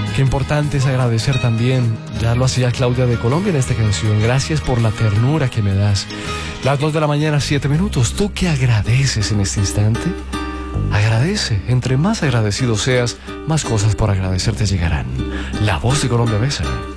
Qué importante es agradecer también. Ya lo hacía Claudia de Colombia en esta canción. Gracias por la ternura que me das. Las 2 de la mañana, 7 minutos. ¿Tú qué agradeces en este instante? Agradece. Entre más agradecido seas, más cosas por agradecerte llegarán. La Voz de Colombia besa.